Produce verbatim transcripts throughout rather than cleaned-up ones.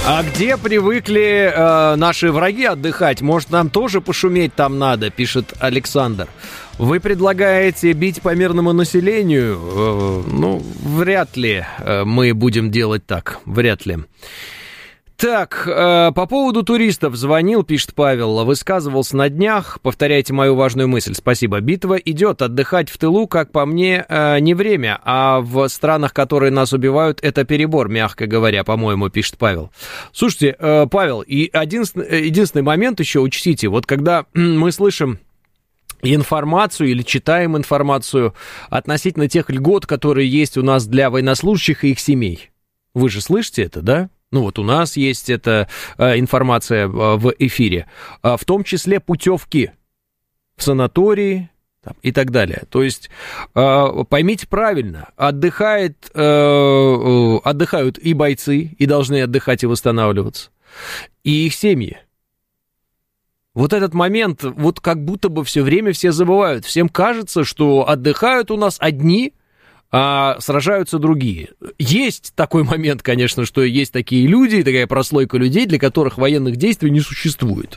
А где привыкли э, наши враги отдыхать? Может, нам тоже пошуметь там надо, пишет Александр. Вы предлагаете бить по мирному населению? Э, ну, вряд ли э, мы будем делать так. Вряд ли. Так, э, по поводу туристов звонил, пишет Павел, высказывался на днях, повторяйте мою важную мысль, спасибо. Битва идет, отдыхать в тылу, как по мне, э, не время, а в странах, которые нас убивают, это перебор, мягко говоря, по-моему, пишет Павел. Слушайте, э, Павел, и один, единственный момент еще учтите, вот когда мы слышим информацию или читаем информацию относительно тех льгот, которые есть у нас для военнослужащих и их семей, вы же слышите это, да? Ну вот у нас есть эта э, информация э, в эфире, э, в том числе путевки в санатории там, и так далее. То есть э, поймите правильно, отдыхает, э, э, отдыхают и бойцы, и должны отдыхать и восстанавливаться, и их семьи. Вот этот момент, вот как будто бы все время все забывают. Всем кажется, что отдыхают у нас одни, а сражаются другие. Есть такой момент, конечно, что есть такие люди, такая прослойка людей, для которых военных действий не существует.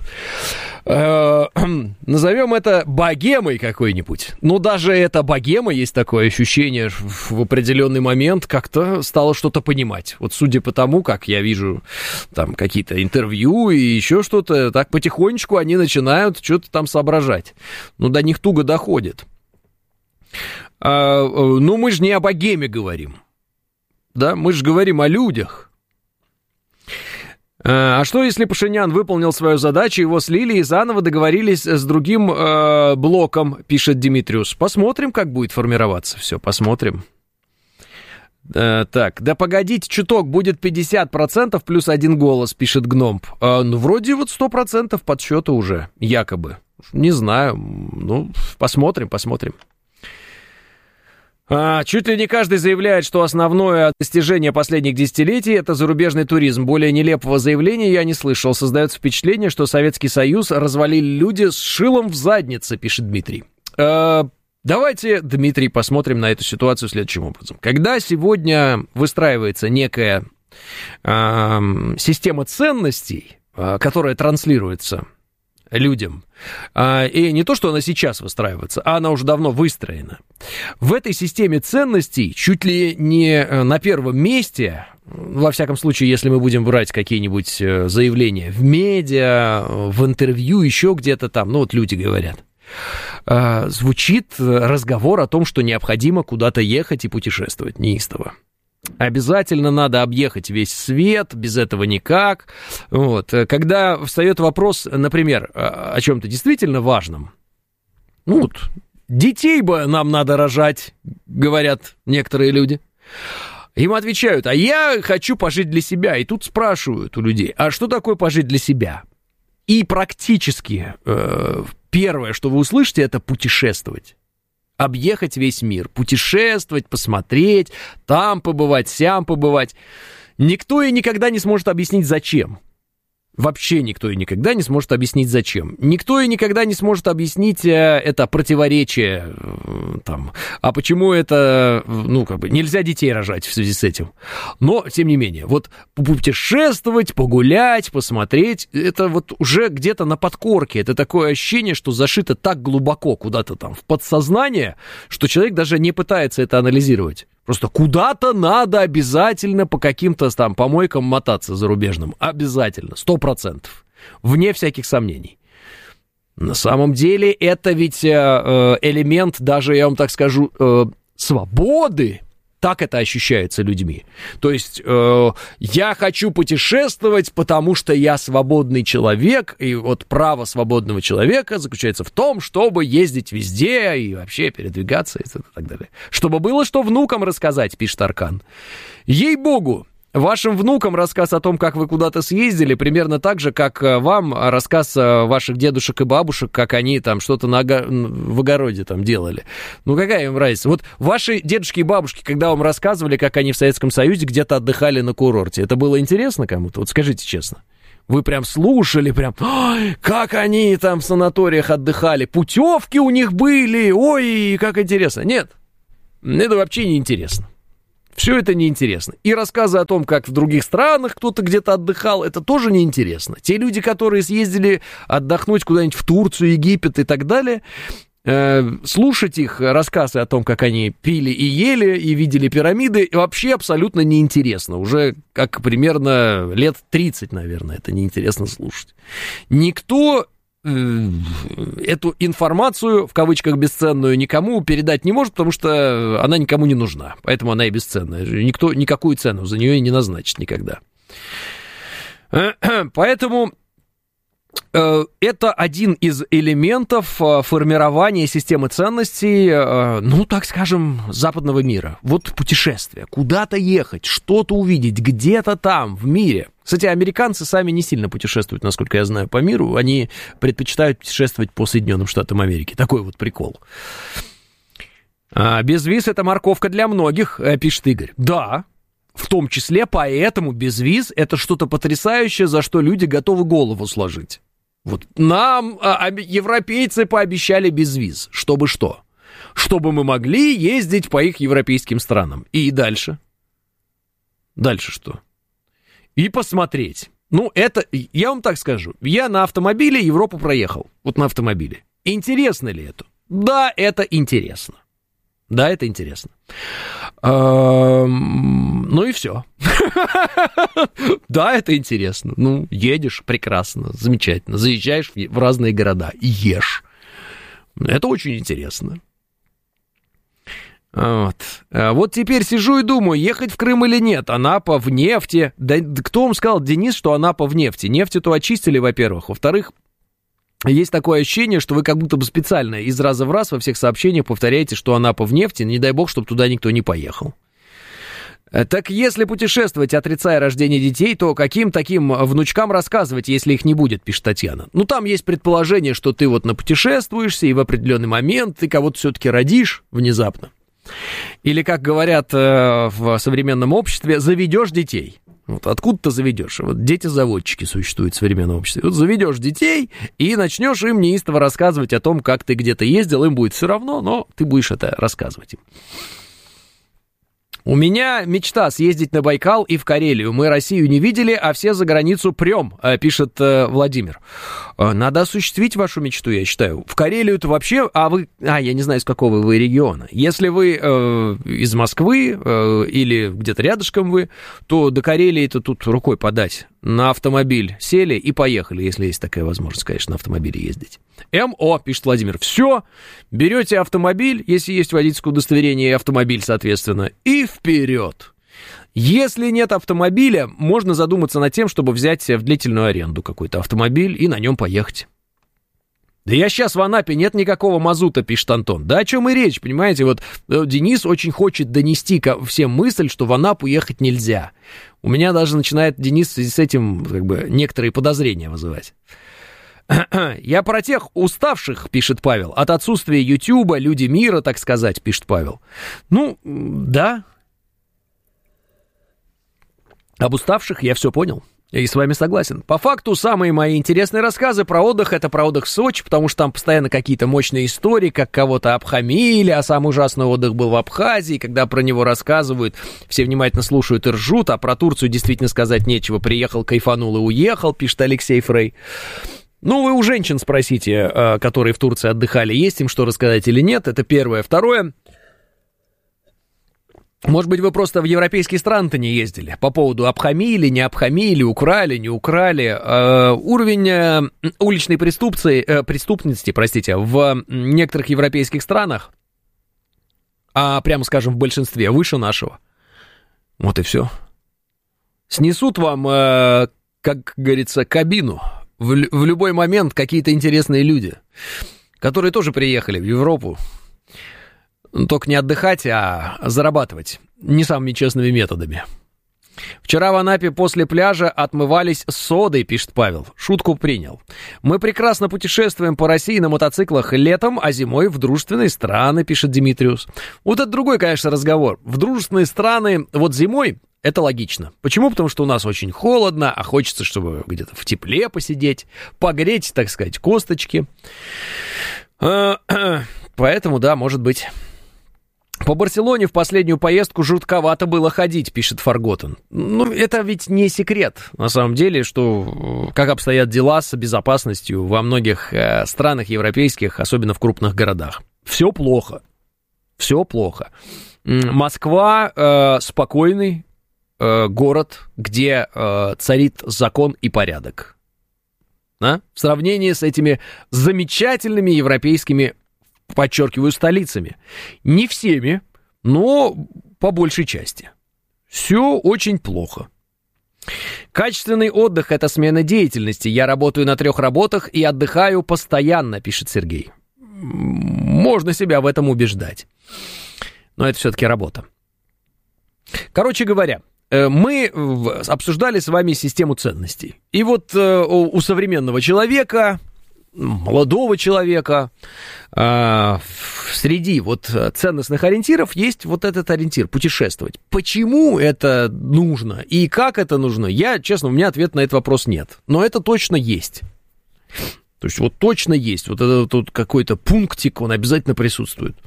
Назовем это богемой какой-нибудь. Но даже эта богема, есть такое ощущение, в определенный момент как-то стало что-то понимать. Вот судя по тому, как я вижу там какие-то интервью и еще что-то, так потихонечку они начинают что-то там соображать. Но до них туго доходит. Ну, мы же не о богеме говорим, да, мы же говорим о людях. А что, если Пашинян выполнил свою задачу, его слили и заново договорились с другим э, блоком, пишет Димитриус. Посмотрим, как будет формироваться все, посмотрим. Э, так, да погодите чуток, будет пятьдесят процентов плюс один голос, пишет Гномб. Э, ну, вроде вот сто процентов подсчета уже, якобы. Не знаю, ну, посмотрим, посмотрим. А, чуть ли не каждый заявляет, что основное достижение последних десятилетий – это зарубежный туризм. Более нелепого заявления я не слышал. Создается впечатление, что Советский Союз развалили люди с шилом в заднице, пишет Дмитрий. А, давайте, Дмитрий, посмотрим на эту ситуацию следующим образом. Когда сегодня выстраивается некая а, система ценностей, а, которая транслируется людям, и не то, что она сейчас выстраивается, а она уже давно выстроена. В этой системе ценностей чуть ли не на первом месте, во всяком случае, если мы будем брать какие-нибудь заявления в медиа, в интервью, еще где-то там, ну вот люди говорят, звучит разговор о том, что необходимо куда-то ехать и путешествовать неистово. Обязательно надо объехать весь свет, без этого никак. Вот. Когда встает вопрос, например, о чем-то действительно важном, ну вот, детей бы нам надо рожать, говорят некоторые люди. Им отвечают, а я хочу пожить для себя. И тут спрашивают у людей, а что такое пожить для себя? И практически э, первое, что вы услышите, это путешествовать. Объехать весь мир, путешествовать, посмотреть, там побывать, сям побывать. Никто и никогда не сможет объяснить, зачем. Вообще никто и никогда не сможет объяснить, зачем. Никто и никогда не сможет объяснить это противоречие, там, а почему это, ну, как бы, нельзя детей рожать в связи с этим. Но, тем не менее, вот путешествовать, погулять, посмотреть, это вот уже где-то на подкорке. Это такое ощущение, что зашито так глубоко куда-то там в подсознание, что человек даже не пытается это анализировать. Просто куда-то надо обязательно по каким-то там помойкам мотаться зарубежным. Обязательно, сто процентов. Вне всяких сомнений. На самом деле это ведь элемент, даже я вам так скажу, свободы. Так это ощущается людьми. То есть э, я хочу путешествовать, потому что я свободный человек, и вот право свободного человека заключается в том, чтобы ездить везде и вообще передвигаться и так далее. Чтобы было что внукам рассказать, пишет Аркан. Ей-богу, вашим внукам рассказ о том, как вы куда-то съездили, примерно так же, как вам рассказ ваших дедушек и бабушек, как они там что-то на ого... в огороде там делали. Ну, какая им разница? Вот ваши дедушки и бабушки, когда вам рассказывали, как они в Советском Союзе где-то отдыхали на курорте, это было интересно кому-то? Вот скажите честно. Вы прям слушали, прям, ой, как они там в санаториях отдыхали, путевки у них были, ой, как интересно. Нет, это вообще не интересно. Все это неинтересно. И рассказы о том, как в других странах кто-то где-то отдыхал, это тоже неинтересно. Те люди, которые съездили отдохнуть куда-нибудь в Турцию, Египет и так далее, э, слушать их рассказы о том, как они пили и ели, и видели пирамиды, вообще абсолютно неинтересно. Уже как примерно лет тридцать, наверное, это неинтересно слушать. Никто эту информацию, в кавычках бесценную, никому передать не может, потому что она никому не нужна. Поэтому она и бесценная. Никто никакую цену за нее и не назначит никогда. Поэтому это один из элементов формирования системы ценностей, ну, так скажем, западного мира. Вот путешествие, куда-то ехать, что-то увидеть, где-то там, в мире. Кстати, американцы сами не сильно путешествуют, насколько я знаю, по миру. Они предпочитают путешествовать по Соединенным Штатам Америки. Такой вот прикол. А безвиз — это морковка для многих, пишет Игорь. Да, в том числе поэтому безвиз — это что-то потрясающее, за что люди готовы голову сложить. Вот нам а, европейцы пообещали безвиз. Чтобы что? Чтобы мы могли ездить по их европейским странам. И дальше? Дальше что? И посмотреть. Ну, это, я вам так скажу. Я на автомобиле Европу проехал. Вот на автомобиле. Интересно ли это? Да, это интересно. Да, это интересно. Ну и все. Да, это интересно. Ну, едешь, прекрасно, замечательно. Заезжаешь в разные города, ешь. Это очень интересно. Вот. Вот теперь сижу и думаю, ехать в Крым или нет. Анапа в нефти. Да кто вам сказал, Денис, что Анапа в нефти? Нефть эту очистили, во-первых. Во-вторых, есть такое ощущение, что вы как будто бы специально из раза в раз во всех сообщениях повторяете, что Анапа в нефти, не дай бог, чтобы туда никто не поехал. Так если путешествовать, отрицая рождение детей, то каким таким внучкам рассказывать, если их не будет, пишет Татьяна. Ну, там есть предположение, что ты вот напутешествуешься, и в определенный момент ты кого-то все-таки родишь внезапно. Или, как говорят э, в современном обществе, заведешь детей. Вот откуда ты заведешь? Вот дети-заводчики существуют в современном обществе. Вот заведешь детей и начнешь им неистово рассказывать о том, как ты где-то ездил, им будет все равно, но ты будешь это рассказывать им. У меня мечта съездить на Байкал и в Карелию. Мы Россию не видели, а все за границу прем, пишет э, Владимир. Надо осуществить вашу мечту, я считаю. В Карелию-то вообще... А вы... А, я не знаю, из какого вы региона. Если вы э, из Москвы э, или где-то рядышком вы, то до Карелии-то тут рукой подать. На автомобиль сели и поехали, если есть такая возможность, конечно, на автомобиле ездить. МО, пишет Владимир, все, берете автомобиль, если есть водительское удостоверение и автомобиль, соответственно, и вперед. Если нет автомобиля, можно задуматься над тем, чтобы взять в длительную аренду какой-то автомобиль и на нем поехать. Да я сейчас в Анапе, нет никакого мазута, пишет Антон. Да о чем и речь, понимаете, вот Денис очень хочет донести ко всем мысль, что в Анапу ехать нельзя. У меня даже начинает Денис в связи с этим как бы некоторые подозрения вызывать. Я про тех уставших, пишет Павел, от отсутствия Ютуба, люди мира, так сказать, пишет Павел. Ну, да. Об уставших я все понял. И с вами согласен. По факту, самые мои интересные рассказы про отдых — это про отдых в Сочи, потому что там постоянно какие-то мощные истории, как кого-то обхамили, а самый ужасный отдых был в Абхазии, когда про него рассказывают, все внимательно слушают и ржут, а про Турцию действительно сказать нечего. Приехал, кайфанул и уехал, пишет Алексей Фрей. Ну, вы у женщин спросите, которые в Турции отдыхали, есть им что рассказать или нет, это первое. Второе. Может быть, вы просто в европейские страны-то не ездили по поводу обхамили, не обхамили, украли, не украли. Э, уровень э, уличной преступции, э, преступности, простите, в некоторых европейских странах, а прямо скажем в большинстве, выше нашего. Вот и все. Снесут вам, э, как говорится, кабину. В, в любой момент какие-то интересные люди, которые тоже приехали в Европу. Только не отдыхать, а зарабатывать. Не самыми честными методами. Вчера в Анапе после пляжа отмывались содой, пишет Павел. Шутку принял. Мы прекрасно путешествуем по России на мотоциклах летом, а зимой в дружественные страны, пишет Димитриус. Вот это другой, конечно, разговор. В дружественные страны вот зимой это логично. Почему? Потому что у нас очень холодно, а хочется, чтобы где-то в тепле посидеть, погреть, так сказать, косточки. Поэтому, да, может быть... По Барселоне в последнюю поездку жутковато было ходить, пишет Фарготен. Ну, это ведь не секрет, на самом деле, что как обстоят дела с безопасностью во многих э, странах европейских, особенно в крупных городах. Все плохо. Все плохо. Москва э, спокойный э, город, где э, царит закон и порядок. А? В сравнении с этими замечательными европейскими, подчеркиваю, столицами. Не всеми, но по большей части. Все очень плохо. Качественный отдых – это смена деятельности. Я работаю на трех работах и отдыхаю постоянно, пишет Сергей. Можно себя в этом убеждать. Но это все-таки работа. Короче говоря, мы обсуждали с вами систему ценностей. И вот у современного человека, молодого человека, среди вот ценностных ориентиров есть вот этот ориентир – путешествовать. Почему это нужно и как это нужно? Я, честно, у меня ответа на этот вопрос нет. Но это точно есть. То есть вот точно есть. Вот этот вот какой-то пунктик, он обязательно присутствует.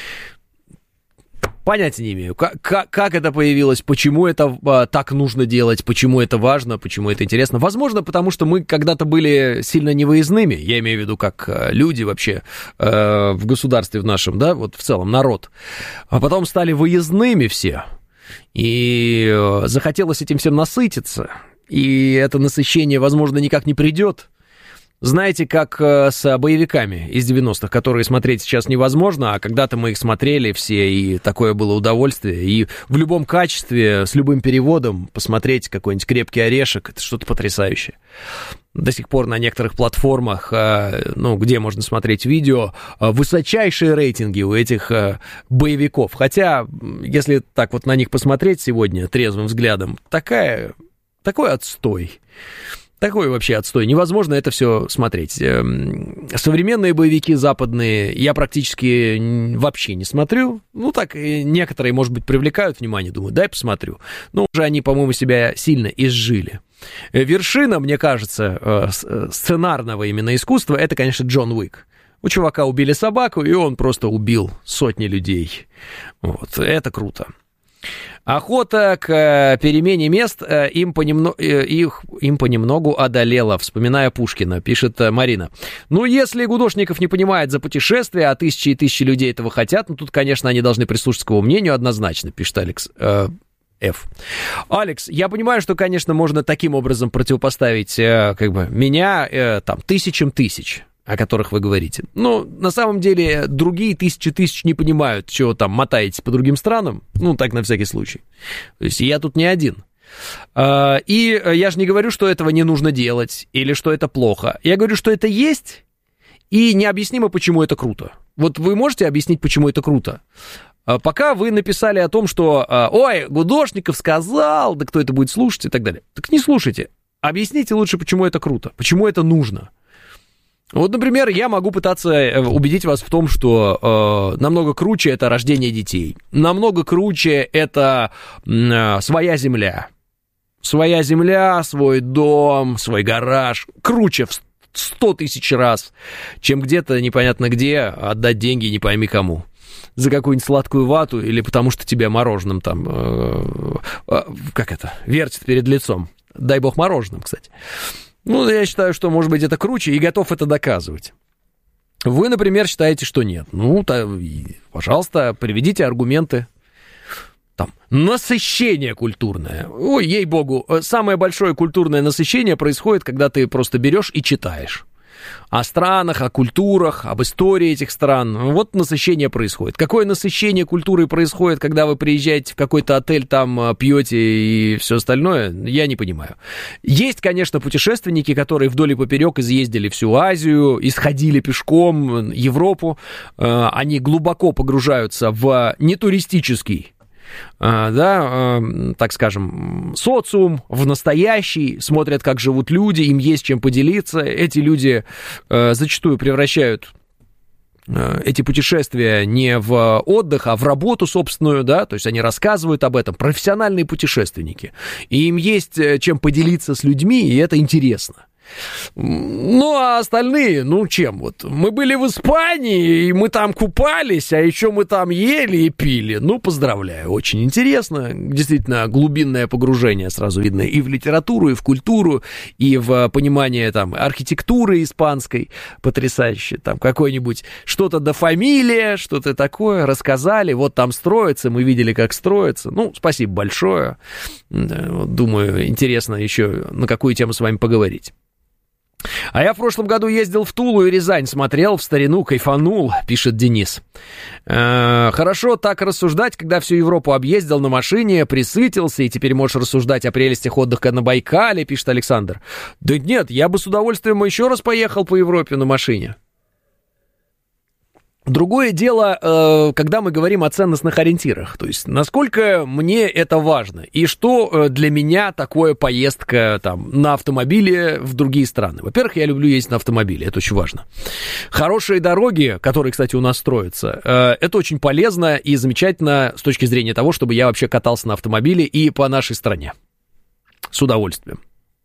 Понятия не имею, как, как, как это появилось, почему это а, так нужно делать, почему это важно, почему это интересно. Возможно, потому что мы когда-то были сильно невыездными, я имею в виду как а, люди вообще а, в государстве в нашем, да, вот в целом народ. А потом стали выездными все, и а, захотелось этим всем насытиться, и это насыщение, возможно, никак не придет. Знаете, как э, с боевиками из девяностых, которые смотреть сейчас невозможно, а когда-то мы их смотрели все, и такое было удовольствие. И в любом качестве, с любым переводом посмотреть какой-нибудь «Крепкий орешек» — это что-то потрясающее. До сих пор на некоторых платформах, э, ну, где можно смотреть видео, э, высочайшие рейтинги у этих э, боевиков. Хотя, если так вот на них посмотреть сегодня трезвым взглядом, такая, такой отстой. Такой вообще отстой. Невозможно это все смотреть. Современные боевики западные я практически вообще не смотрю. Ну, так, некоторые, может быть, привлекают внимание. Думаю, дай посмотрю. Но уже они, по-моему, себя сильно изжили. Вершина, мне кажется, сценарного именно искусства, это, конечно, Джон Уик. У чувака убили собаку, и он просто убил сотни людей. Вот, это круто. Охота к перемене мест им, понемно... их, им понемногу одолела, вспоминая Пушкина, пишет Марина. Ну, если Гудошников не понимает за путешествия, а тысячи и тысячи людей этого хотят, ну, тут, конечно, они должны прислушаться к его мнению однозначно, пишет Алекс э, Ф. Алекс, я понимаю, что, конечно, можно таким образом противопоставить э, как бы меня э, там тысячам тысяч, о которых вы говорите. Но на самом деле другие тысячи тысяч не понимают, чего там мотаете по другим странам. Ну, так на всякий случай. То есть я тут не один. И я же не говорю, что этого не нужно делать или что это плохо. Я говорю, что это есть, и необъяснимо, почему это круто. Вот вы можете объяснить, почему это круто? Пока вы написали о том, что «Ой, Гудошников сказал», да кто это будет слушать и так далее. Так не слушайте. Объясните лучше, почему это круто, почему это нужно. Вот, например, я могу пытаться убедить вас в том, что э, намного круче это рождение детей, намного круче это э, своя земля. Своя земля, свой дом, свой гараж. Круче в сто тысяч раз, чем где-то непонятно где отдать деньги не пойми кому. За какую-нибудь сладкую вату или потому что тебя мороженым там, э, э, как это, вертит перед лицом. Дай бог мороженым, кстати. Ну, я считаю, что, может быть, это круче, и готов это доказывать. Вы, например, считаете, что нет. Ну, то, пожалуйста, приведите аргументы. Там, насыщение культурное. Ой, ей-богу, самое большое культурное насыщение происходит, когда ты просто берешь и читаешь. О странах, о культурах, об истории этих стран. Вот насыщение происходит. Какое насыщение культуры происходит, когда вы приезжаете в какой-то отель, там пьете и все остальное, я не понимаю. Есть, конечно, путешественники, которые вдоль и поперек изъездили всю Азию, исходили пешком Европу. Они глубоко погружаются в нетуристический, да, так скажем, социум, в настоящий, смотрят, как живут люди, им есть чем поделиться. Эти люди зачастую превращают эти путешествия не в отдых, а в работу собственную, да, то есть они рассказывают об этом, профессиональные путешественники, и им есть чем поделиться с людьми, и это интересно. Ну, а остальные, ну, чем вот? Мы были в Испании, и мы там купались, а еще мы там ели и пили. Ну, поздравляю, очень интересно. Действительно, глубинное погружение сразу видно и в литературу, и в культуру, и в понимание там архитектуры испанской потрясающе. Там какой-нибудь что-то до фамилия, что-то такое рассказали. Вот там строится, мы видели, как строится. Ну, спасибо большое. Думаю, интересно еще на какую тему с вами поговорить. А я в прошлом году ездил в Тулу и Рязань, смотрел в старину, кайфанул, пишет Денис. Э-э, хорошо так рассуждать, когда всю Европу объездил на машине, присытился, и теперь можешь рассуждать о прелестях отдыха на Байкале, пишет Александр. Да нет, я бы с удовольствием еще раз поехал по Европе на машине. Другое дело, когда мы говорим о ценностных ориентирах, то есть насколько мне это важно и что для меня такое поездка там, на автомобиле в другие страны. Во-первых, я люблю ездить на автомобиле, это очень важно. Хорошие дороги, которые, кстати, у нас строятся, это очень полезно и замечательно с точки зрения того, чтобы я вообще катался на автомобиле и по нашей стране. С удовольствием.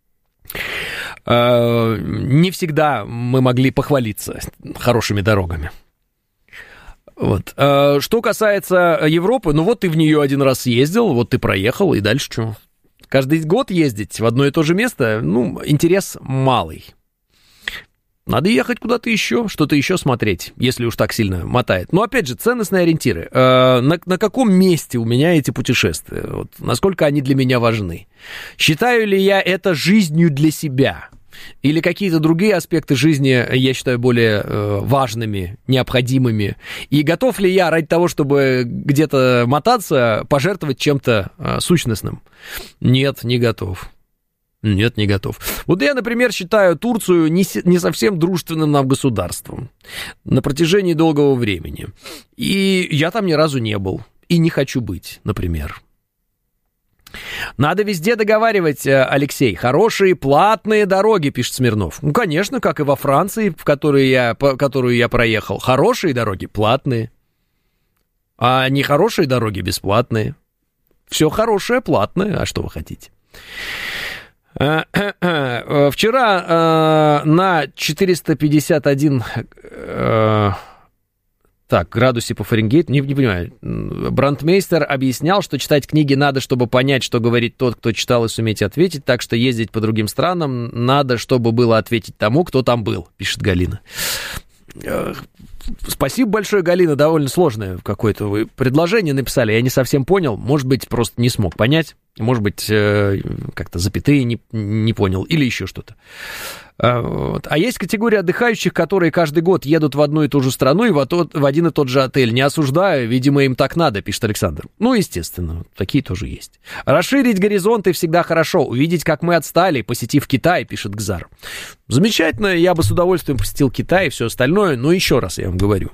Не всегда мы могли похвалиться хорошими дорогами. Вот. Что касается Европы, ну вот ты в нее один раз съездил, вот ты проехал, и дальше что? Каждый год ездить в одно и то же место, ну, интерес малый. Надо ехать куда-то еще, что-то еще смотреть, если уж так сильно мотает. Но, опять же, ценностные ориентиры. На, на каком месте у меня эти путешествия? Вот, насколько они для меня важны? Считаю ли я это жизнью для себя? Или какие-то другие аспекты жизни я считаю более э, важными, необходимыми? И готов ли я ради того, чтобы где-то мотаться, пожертвовать чем-то э, сущностным? Нет, не готов. Нет, не готов. Вот я, например, считаю Турцию не, не совсем дружественным нам государством на протяжении долгого времени. И я там ни разу не был. И не хочу быть, например. Надо везде договаривать, Алексей. Хорошие платные дороги, пишет Смирнов. Ну, конечно, как и во Франции, в которую я, по, которую я проехал. Хорошие дороги платные. А нехорошие дороги бесплатные. Все хорошее платное. А что вы хотите? Вчера на четыреста пятьдесят один... Так, градусе по Фаренгейту, не, не понимаю. Брандмейстер объяснял, что читать книги надо, чтобы понять, что говорит тот, кто читал, и суметь ответить, так что ездить по другим странам надо, чтобы было ответить тому, кто там был, пишет Галина. Спасибо большое, Галина, довольно сложное какое-то вы предложение написали, я не совсем понял, может быть, просто не смог понять, может быть, как-то запятые не, не понял, или еще что-то. Вот. А есть категория отдыхающих, которые каждый год едут в одну и ту же страну и в, тот, в один и тот же отель. Не осуждаю, видимо, им так надо, пишет Александр. Ну, естественно, такие тоже есть. Расширить горизонты всегда хорошо. Увидеть, как мы отстали, посетив Китай, пишет Гзар. Замечательно, я бы с удовольствием посетил Китай и все остальное, но еще раз я вам говорю.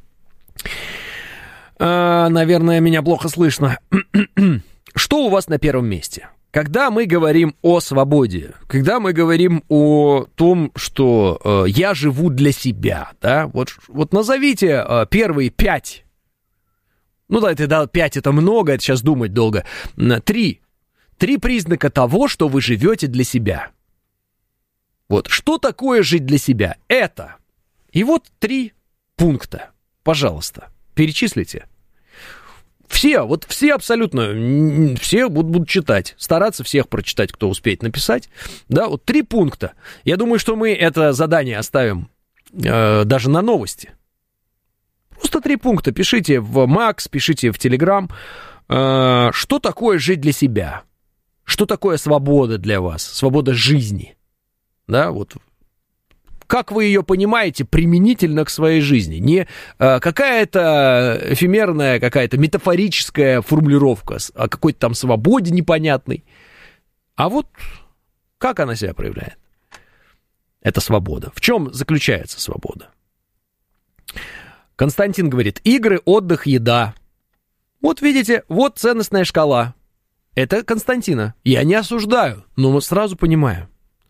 А, наверное, меня плохо слышно. Что у вас на первом месте? Когда мы говорим о свободе, когда мы говорим о том, что э, я живу для себя, да, вот, вот назовите э, первые пять, ну да, это да, пять это много, это сейчас думать долго, три, три признака того, что вы живете для себя. Вот, что такое жить для себя? Это. И вот три пункта, пожалуйста, перечислите. Все, вот все абсолютно, все будут, будут читать, стараться всех прочитать, кто успеет написать. Да, вот три пункта. Я думаю, что мы это задание оставим э, даже на новости. Просто три пункта. Пишите в Макс, пишите в Телеграм. Э, что такое жить для себя? Что такое свобода для вас? Свобода жизни. Да, вот. Как вы ее понимаете применительно к своей жизни? Не а, какая-то эфемерная, какая-то метафорическая формулировка о какой-то там свободе непонятной, а вот как она себя проявляет? Это свобода. В чем заключается свобода? Константин говорит, игры, отдых, еда. Вот видите, вот ценностная шкала. Это Константина. Я не осуждаю, но сразу понимаю.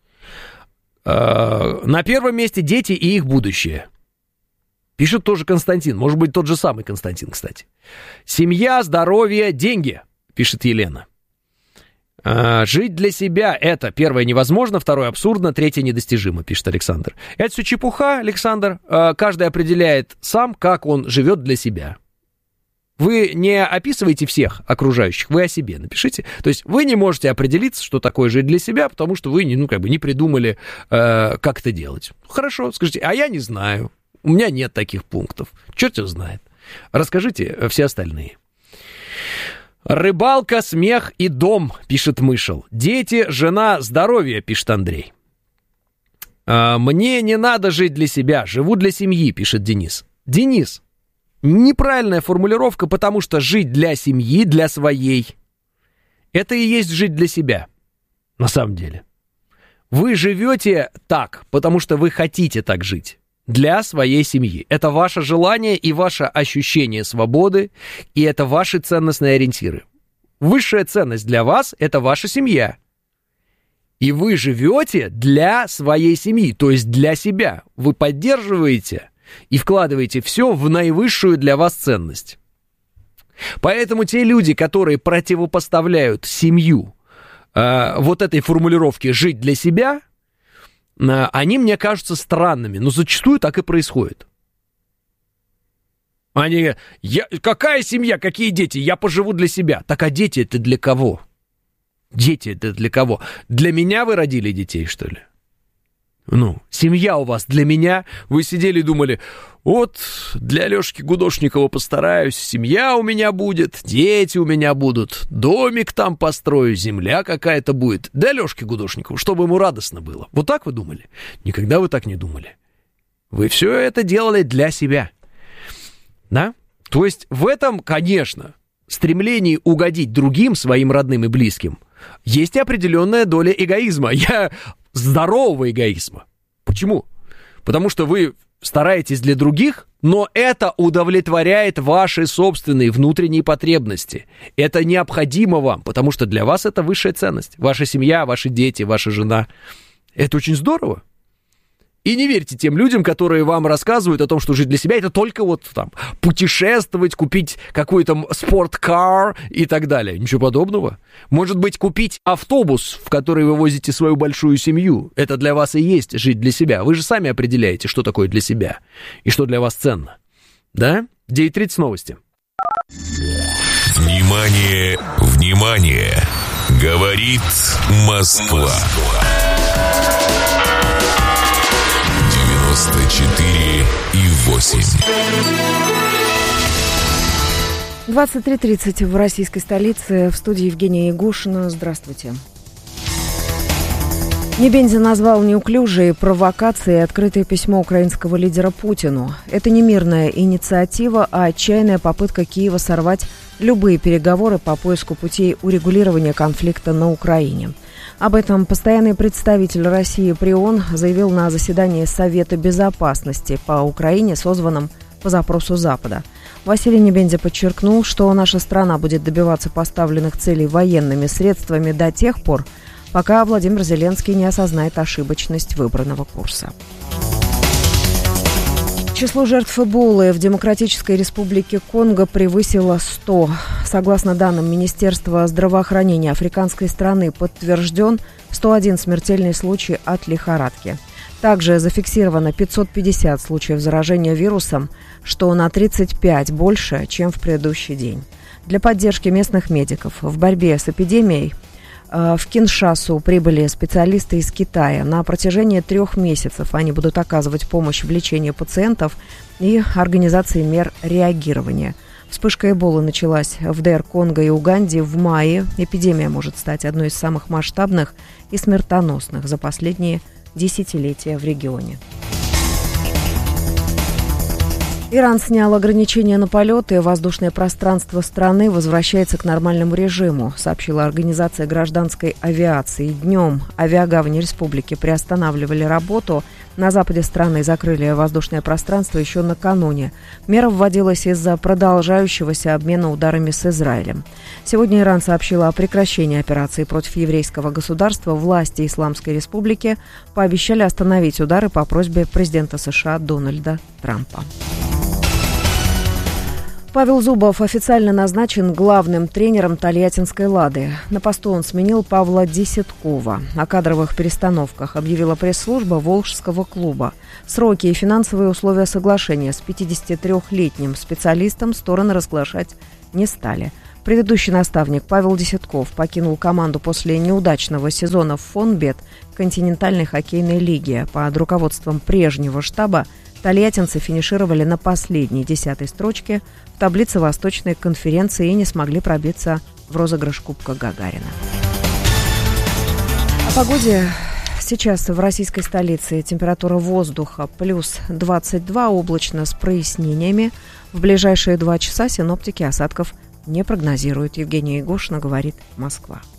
На первом месте дети и их будущее. Пишет тоже Константин. Может быть, тот же самый Константин, кстати. Семья, здоровье, деньги, пишет Елена. А, жить для себя — это, первое, невозможно, второе, абсурдно, третье, недостижимо, пишет Александр. Это все чепуха, Александр. А, каждый определяет сам, как он живет для себя. Вы не описываете всех окружающих, вы о себе напишите. То есть вы не можете определиться, что такое жить для себя, потому что вы ну, как бы не придумали, э, как это делать. Хорошо, скажите, а я не знаю, у меня нет таких пунктов. Черт его знает. Расскажите все остальные. Рыбалка, смех и дом, пишет Мышел. Дети, жена, здоровье, пишет Андрей. А, мне не надо жить для себя, живу для семьи, пишет Денис. Денис. Неправильная формулировка, потому что жить для семьи, для своей, это и есть жить для себя, на самом деле. Вы живете так, потому что вы хотите так жить, для своей семьи. Это ваше желание и ваше ощущение свободы, и это ваши ценностные ориентиры. Высшая ценность для вас — это ваша семья. И вы живете для своей семьи, то есть для себя. Вы поддерживаете и вкладываете все в наивысшую для вас ценность. Поэтому те люди, которые противопоставляют семью э, вот этой формулировке «жить для себя», э, они мне кажутся странными, но зачастую так и происходит. Они говорят, я, какая семья, какие дети, я поживу для себя. Так а дети это для кого? Дети это для кого? Для меня вы родили детей, что ли? Ну, семья у вас для меня. Вы сидели и думали, вот для Лешки Гудошникова постараюсь, семья у меня будет, дети у меня будут, домик там построю, земля какая-то будет. Для Лешки Гудошникова, чтобы ему радостно было. Вот так вы думали? Никогда вы так не думали. Вы все это делали для себя. Да? То есть в этом, конечно, стремлении угодить другим, своим родным и близким, есть определенная доля эгоизма. Я... здорового эгоизма. Почему? Потому что вы стараетесь для других, но это удовлетворяет ваши собственные внутренние потребности. Это необходимо вам, потому что для вас это высшая ценность. Ваша семья, ваши дети, ваша жена. Это очень здорово. И не верьте тем людям, которые вам рассказывают о том, что жить для себя — это только вот там путешествовать, купить какой-то спорткар и так далее. Ничего подобного. Может быть, купить автобус, в который вы возите свою большую семью. Это для вас и есть жить для себя. Вы же сами определяете, что такое для себя и что для вас ценно. Да? девять тридцать новости. Внимание, внимание! Говорит Москва. девяносто четыре и восемь. двадцать три тридцать в российской столице. В студии Евгения Ягушина. Здравствуйте. Небензя назвал неуклюжей провокацией открытое письмо украинского лидера Путину. Это не мирная инициатива, а отчаянная попытка Киева сорвать любые переговоры по поиску путей урегулирования конфликта на Украине. Об этом постоянный представитель России при ООН заявил на заседании Совета Безопасности по Украине, созванном по запросу Запада. Василий Небензя подчеркнул, что наша страна будет добиваться поставленных целей военными средствами до тех пор, пока Владимир Зеленский не осознает ошибочность выбранного курса. Число жертв Эболы в Демократической Республике Конго превысило сто. Согласно данным Министерства здравоохранения африканской страны, подтвержден сто один смертельный случай от лихорадки. Также зафиксировано пятьсот пятьдесят случаев заражения вирусом, что на тридцать пять больше, чем в предыдущий день. Для поддержки местных медиков в борьбе с эпидемией в Киншасу прибыли специалисты из Китая. На протяжении трех месяцев они будут оказывать помощь в лечении пациентов и организации мер реагирования. Вспышка Эболы началась в ДР Конго и Уганде в мае. Эпидемия может стать одной из самых масштабных и смертоносных за последние десятилетия в регионе. Иран снял ограничения на полеты, воздушное пространство страны возвращается к нормальному режиму, сообщила Организация гражданской авиации. Днем авиагавани республики приостанавливали работу. На западе страны закрыли воздушное пространство еще накануне. Мера вводилась из-за продолжающегося обмена ударами с Израилем. Сегодня Иран сообщил о прекращении операции против еврейского государства. Власти Исламской Республики пообещали остановить удары по просьбе президента США Дональда Трампа. Павел Зубов официально назначен главным тренером тольяттинской «Лады». На посту он сменил Павла Десяткова. О кадровых перестановках объявила пресс-служба Волжского клуба. Сроки и финансовые условия соглашения с пятидесятитрёхлетним специалистом стороны разглашать не стали. Предыдущий наставник Павел Десятков покинул команду после неудачного сезона в Фонбет континентальной хоккейной лиги. Под руководством прежнего штаба тольяттинцы финишировали на последней десятой строчке в таблице Восточной конференции и не смогли пробиться в розыгрыш Кубка Гагарина. О погоде. Сейчас в российской столице температура воздуха плюс двадцать два, облачно с прояснениями. В ближайшие два часа синоптики осадков не прогнозируют. Евгения Егошина говорит, Москва.